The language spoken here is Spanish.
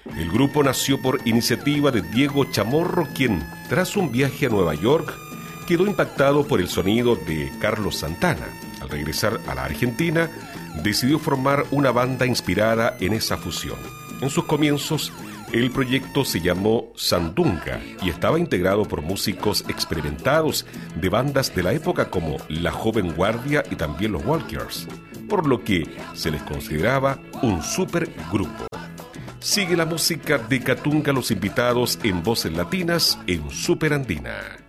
El grupo nació por iniciativa de Diego Chamorro, quien, tras un viaje a Nueva York, quedó impactado por el sonido de Carlos Santana. Al regresar a la Argentina, decidió formar una banda inspirada en esa fusión. En sus comienzos, el proyecto se llamó Sandunga y estaba integrado por músicos experimentados de bandas de la época como La Joven Guardia y también los Walkers, por lo que se les consideraba un supergrupo. Sigue la música de Catunga, los invitados en Voces Latinas en Super Andina.